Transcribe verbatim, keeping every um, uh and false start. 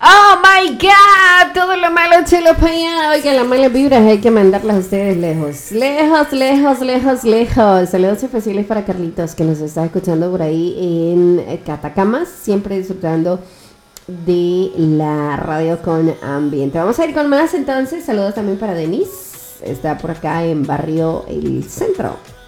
Oh my God, todo lo malo chelo para allá. Oigan, las malas vibras hay que mandarlas a ustedes lejos, lejos, lejos, lejos, lejos. Saludos especiales para Carlitos, que nos está escuchando por ahí en Catacamas, siempre disfrutando de la radio con ambiente. Vamos a ir con más entonces. Saludos también para Denise, está por acá en Barrio El Centro.